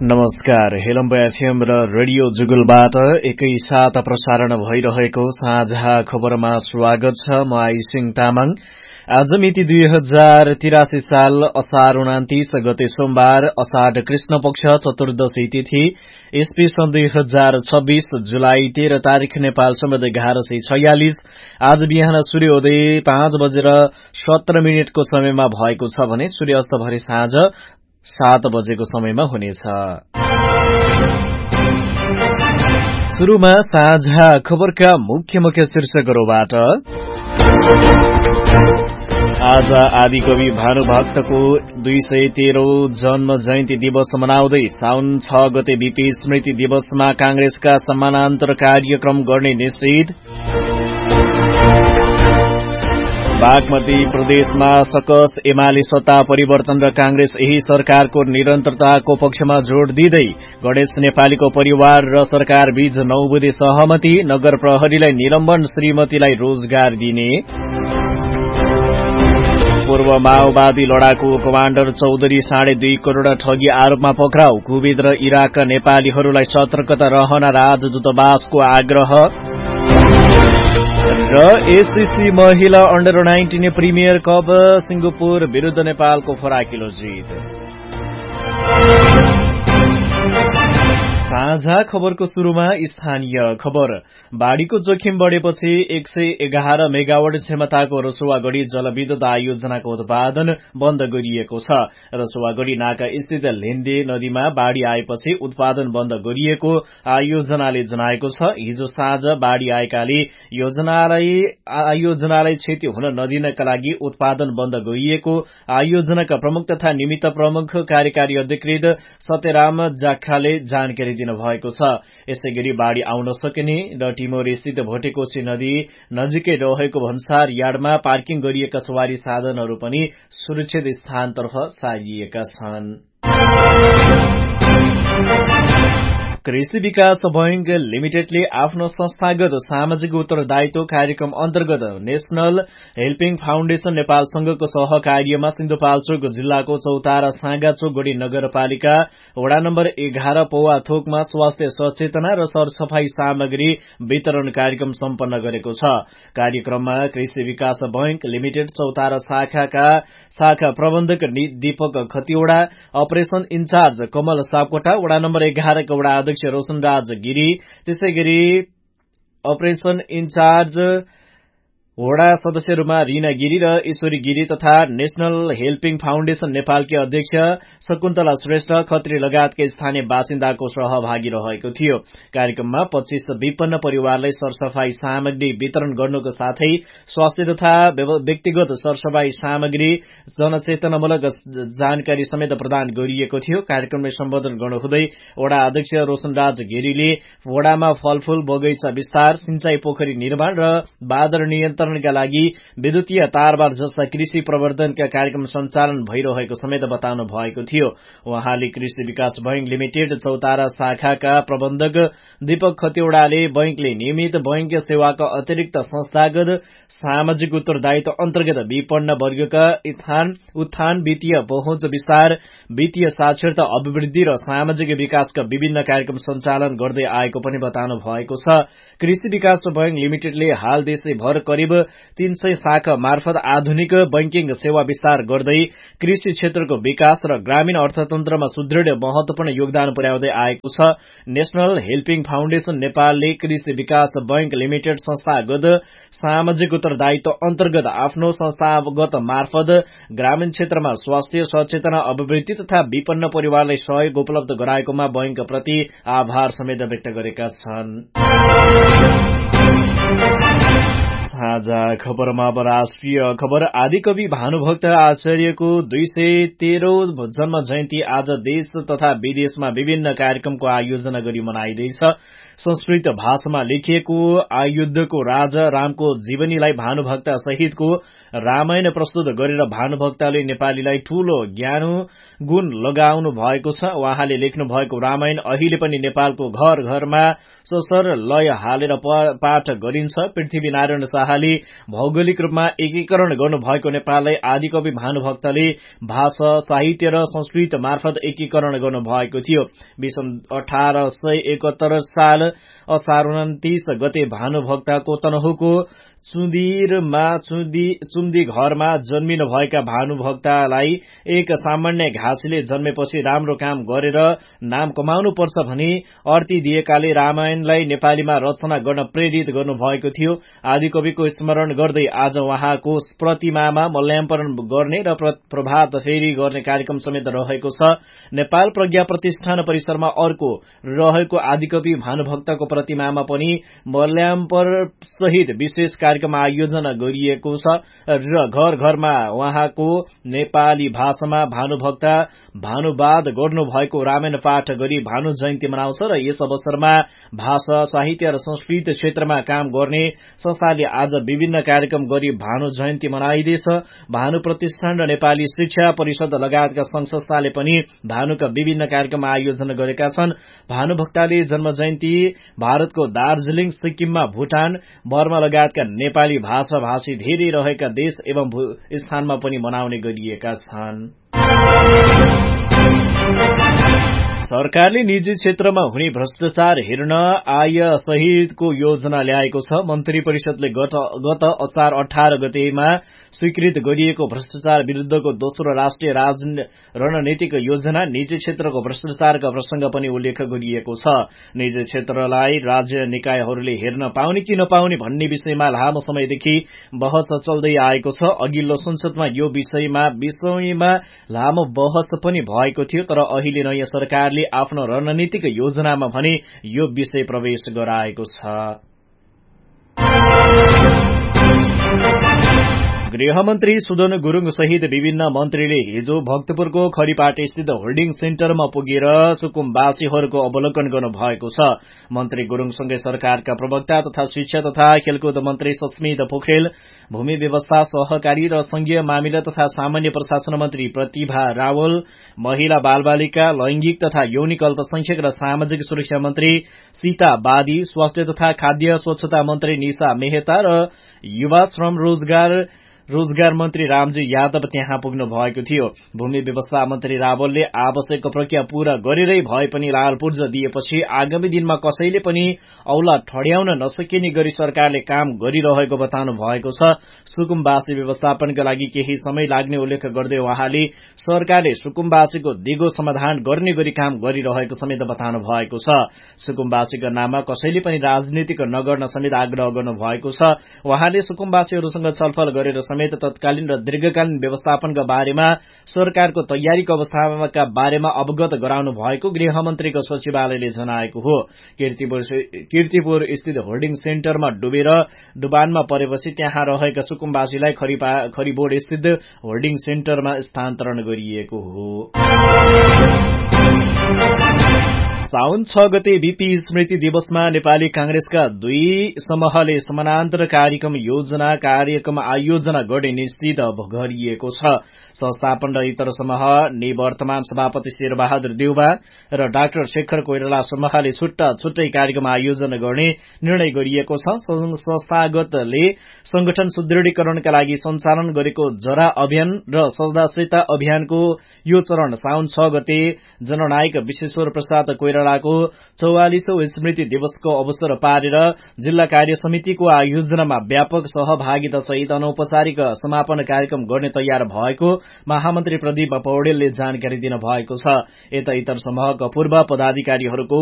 नमस्कार, हेलम्बा एफएम र रेडियो जुगुलबाट एकैसाथ प्रसारण भइरहेको साझा खबरमा स्वागत छ। म आइसिङ तामाङ। आज मिति 2083 साल असार 29 गते सोमबार, अषाढ कृष्ण पक्ष चतुर्दशी तिथि, ईस्वी सन् 2026 जुलाई 13 तारिक, नेपाल सम्बन्ध 1146। आज बिहान सूर्योदय 5:17 को समयमा भएको छ भने सूर्यास्त भरि साँझ 7 बजेको समयमा हुनेछ। सुरुमा साझा खबरका मुख्य मुख्य शीर्षकहरूबाट। आज आदिकवि भानुभक्तको 213औं जन्म जयन्ती दिवस मनाउँदै साउन 6 गते बीपी स्मृति दिवसमा कांग्रेसका समानान्तर कार्यक्रम गर्ने निश्चित। बागमती प्रदेशमा सकस एमाले सत्ता परिवर्तन र कांग्रेस यही सरकारको निरन्तरताको पक्षमा जोड़ दिँदै गणेश नेपालीको परिवार र सरकार बीच 9 बुँदे सहमति। नगर प्रहरीलाई निलम्बन, श्रीमतीलाई रोजगार दिने। पूर्व माओवादी लडाकु कमाण्डर चौधरी 2.5 करोड़ ठगी आरोपमा पक्राउ। कुवेत र इराकका नेपालीहरूलाई सतर्कता रहन राजदूतावासको आग्रह। र एससीसी महिला अन्डर 19 प्रिमियर कप, सिंगापुर विरूद्ध नेपालको फराकिलो जित। साझा खबरको शुरूमा स्थानीय खबर। बाढ़ीको जोखिम बढ़ेपछि 111 मेगावाट क्षमताको रसुवागढ़ी जलविद्युत आयोजनाको उत्पादन बन्द गरिएको छ। रसुवागढ़ी नाका स्थित लिन्दे नदीमा बाढ़ी आएपछि उत्पादन बन्द गरिएको आयोजनाले जनाएको छ। हिजो साँझ बाढ़ी आएकाले आयोजनालाई क्षति हुन नदिनका लागि उत्पादन बन्द गरिएको आयोजनाका प्रमुख तथा निमित्त प्रमुख कार्यकारी अधिकृत सत्यराम जाखाले जानकारी भएको छ। यसैगरी बाढ़ी आउन सकिने र टिमोर स्थित भोटेकोशी नदी नजिकै रहेको भन्सार यार्डमा पार्किङ गरिएका सवारी साधनहरू पनि सुरक्षित स्थानतर्फ सारिएका छन्। कृषि विकास बैंक लिमिटेडले आफ्नो संस्थागत सामाजिक उत्तरदायित्व कार्यक्रम अन्तर्गत नेशनल हेल्पिङ फाउन्डेशन नेपालसँगको सहकार्यमा सिन्धुपाल्चोक जिल्लाको चौतारा साँगाचोकगढ़ी नगरपालिका वडा नम्बर 11 पौवा थोकमा स्वास्थ्य सचेतना र सरसफाई सामग्री वितरण कार्यक्रम सम्पन्न गरेको छ। कार्यक्रममा कृषि विकास बैंक लिमिटेड चौतारा शाखा प्रबन्धक दीपक खतिवड़ा, अपरेशन इन्चार्ज कमल सापकोटा, वडा नम्बर 11 का वडा अध्यक्ष रोशनराज गिरी, त्यसैगरी अपरेशन इन्चार्ज वडा सदस्यहरूमा रीना गिरी र ईश्वरी गिरी तथा नेशनल हेल्पिङ फाउन्डेशन नेपालकी अध्यक्ष शकुन्तला श्रेष्ठ खत्री लगायतका स्थानीय बासिन्दाको सहभागी रहेको थियो। कार्यक्रममा 25 विपन्न परिवारलाई सरसफाई सामग्री वितरण गर्नुको साथै स्वास्थ्य तथा व्यक्तिगत सरसफाई सामग्री जनचेतनामूलक जानकारी समेत प्रदान गरिएको थियो। कार्यक्रमलाई सम्बोधन गर्नुहुँदै वडा अध्यक्ष रोशनराज गिरीले वडामा फलफूल बगैंचा विस्तार, सिंचाई पोखरी निर्माण र बादर नियन्त्रणका लागि विद्युतीय तारबार जस्ता कृषि प्रवर्धनका कार्यक्रम सञ्चालन भइरहेको समेत बताउनु भएको थियो। उहाँले कृषि विकास बैंक लिमिटेड चौतारा शाखाका प्रबन्धक दीपक खतिवड़ाले बैंकले नियमित बैंकिय सेवाका अतिरिक्त संस्थागत सामाजिक उत्तरदायित्व अन्तर्गत विपन्न वर्गका उत्थान, वित्तीय पहुँच विस्तार, वित्तीय साक्षरता अभिवृद्धि र सामाजिक विकासका विभिन्न कार्यक्रम सञ्चालन गर्दै आएको पनि बताउनु भएको छ। कृषि विकास बैंक लिमिटेडले हाल देशैभर करिब 300 शाखा मार्फत आधुनिक बैंकिङ सेवा विस्तार गर्दै कृषि क्षेत्रको विकास र ग्रामीण अर्थतन्त्रमा सुदृढ महत्वपूर्ण योगदान पुर्याउँदै आएको छ। नेशनल हेल्पिङ फाउन्डेशन नेपालले कृषि विकास बैंक लिमिटेड संस्थागत सामाजिक उत्तरदायित्व अन्तर्गत आफ्नो संस्थागत मार्फत ग्रामीण क्षेत्रमा स्वास्थ्य सचेतना अभिवृद्धि तथा विपन्न परिवारलाई सहयोग उपलब्ध गराएकोमा बैंकप्रति आभार समेत व्यक्त गरेका छन्। साझा खबरमा अब राष्ट्रिय खबर। आदिकवि भानुभक्त आचार्यको 213औं जन्म जयन्ती आज देश तथा विदेशमा विभिन्न कार्यक्रमको आयोजना गरी मनाइँदैछ। संस्कृत भाषामा लेखिएको आयुद्धको राजा रामको जीवनीलाई भानुभक्त सहितको रामायण प्रस्तुत गरेर भानुभक्तले नेपालीलाई ठूलो ज्ञान गुण लगाउनु भएको छ। उहाँले लेख्नु भएको रामायण अहिले पनि नेपालको घर घरमा ससर लय हालेर पाठ गरिन्छ। पृथ्वीनारायण शाह उहाँले भौगोलिक रूपमा एकीकरण गर्नुभएको नेपाललाई आदिकवि भानुभक्तले भाषा, साहित्य र संस्कृत मार्फत एकीकरण गर्नुभएको थियो। 1871 साल असार 29 गते भानुभक्तको तनहुको चुम्दी घरमा जन्मिनु भएका भानुभक्तलाई एक सामान्य घाँसीले जन्मेपछि राम्रो काम गरेर नाम कमाउनु पर्छ भनी अर्ती दिएकाले रामायणलाई नेपालीमा रचना गर्न प्रेरित गर्नुभएको थियो। आदिकविको स्मरण गर्दै आज उहाँको प्रतिमामा मल्यार्पण गर्ने र प्रभात फेरी गर्ने कार्यक्रम समेत रहेको छ। नेपाल प्रज्ञा प्रतिष्ठान परिसरमा अर्को रहेको आदिकवि भानुभक्तको प्रतिमामा पनि मल्यार्पण सहित विशेष कार्यक्रम आयोजना गरिएको छ र घर घरमा उहाँको नेपाली भाषामा भानुभक्त भानुवाद गर्नुभएको रामायण पाठ गरी भानु जयन्ती मनाउँछ र यस अवसरमा भाषा, साहित्य र संस्कृत क्षेत्रमा काम गर्ने संस्थाले आज विभिन्न कार्यक्रम गरी भानु जयन्ती मनाइदिएछ। भानु प्रतिष्ठान र नेपाली शिक्षा परिषद लगायतका संघ संस्थाले पनि भानुका विभिन्न कार्यक्रम आयोजना गरेका छन्। भानुभक्तले जन्म जयन्ती भारतको दार्जीलिङ, सिक्किममा भूटान, बर्मा लगायतका नेपाली भाषा भाषी धेरै रहेका देश एवं स्थानमा पनि मनाउने गरिएका छन्। सरकारले निजी क्षेत्रमा हुने भ्रष्टाचार हेर्न आय सहितको योजना ल्याएको छ। मन्त्री परिषदले गत असार 18 गतेमा स्वीकृत गरिएको भ्रष्टाचार विरूद्धको दोस्रो राष्ट्रिय रणनीतिक योजना निजी क्षेत्रको भ्रष्टाचारका प्रसंग पनि उल्लेख गरिएको छ। निजी क्षेत्रलाई राज्य निकायहरूले हेर्न पाउने कि नपाउने भन्ने विषयमा लामो समयदेखि बहस चल्दै आएको छ। अघिल्लो संसदमा यो विषयमा लामो बहस पनि भएको थियो, तर अहिले नयाँ सरकारले आफ्नो रणनीतिक योजनामा भने यो विषय प्रवेश गराएको छ। गृहमन्त्री सुदन गुरूङ सहित विभिन्न मन्त्रीले हिजो भक्तपुरको खरीपाट स्थित होल्डिङ सेन्टरमा पुगेर सुकुम्बासीहरूको अवलोकन गर्नुभएको छ। मन्त्री गुरूङसँगै सरकारका प्रवक्ता तथा शिक्षा तथा खेलकुद मन्त्री सस्मित पोखरेल, भूमि व्यवस्था, सहकारी र संघीय मामिला तथा सामान्य प्रशासन मन्त्री प्रतिभा रावल, महिला बालबालिका, लैंगिक तथा यौनिक अल्पसंख्यक र सामाजिक सुरक्षा मन्त्री सीता बादी, स्वास्थ्य तथा खाद्य स्वच्छता मन्त्री निशा मेहता र युवा श्रम रोजगार मन्त्री रामजी यादव त्यहाँ पुग्नु भएको थियो। भूमि व्यवस्था मन्त्री रावलले आवश्यक प्रक्रिया पूरा गरेरै भए पनि लाल पूर्जा दिएपछि आगामी दिनमा कसैले पनि औला ठड्याउन नसकिने गरी सरकारले काम गरिरहेको बताउनु भएको छ। सुकुम्बासी व्यवस्थापनका लागि केही समय लाग्ने उल्लेख गर्दै उहाँले सरकारले सुकुम्बासीको दिगो समाधान गर्ने गरी काम गरिरहेको समेत बताउनु भएको छ। सुकुम्बासीका नाममा कसैले पनि राजनीतिक नगर्न समेत आग्रह गर्नु भएको छ। उहाँले सुकुम्बासीहरूसँग छलफल गरेर समेत तत्कालीन र दीर्घकालीन व्यवस्थापनका बारेमा सरकारको तयारीको अवस्थाका बारेमा अवगत गराउनु भएको गृहमन्त्रीको सचिवालयले जनाएको हो। कीर्तिपुर स्थित होल्डिङ सेन्टरमा डुबेर डुबानमा परेपछि त्यहाँ रहेका सुकुम्बासीलाई खरीबोर्ड स्थित होल्डिङ सेन्टरमा स्थानान्तरण गरिएको हो। साउन 6 गते बीपी स्मृति दिवसमा नेपाली कांग्रेसका दुई समूहले समानान्तर कार्यक्रम आयोजना गर्ने निश्चित गरिएको छ। संस्थापन र इतर समूह निवर्तमान सभापति शेरबहादुर देउबा र डाक्टर शेखर कोइराला समूहले छुट्टा छुट्टै कार्यक्रम आयोजना गर्ने निर्णय गरिएको छ। संस्थागतले संगठन सुदृढीकरणका लागि सञ्चालन गरेको जरा अभियान र सदाश्रिता अभियानको यो चरण साउन 6 गते जननायक विश्वेश्वर प्रसाद कोइरालाको 44औं स्मृति दिवसको अवसर पारेर जिल्ला कार्य समितिको आयोजनामा व्यापक सहभागिता सहित अनौपचारिक समापन कार्यक्रम गर्ने तयार भएको महामन्त्री प्रदीप पौडेलले जानकारी दिनुभएको छ। यता इतर समूहका पूर्व पदाधिकारीहरूको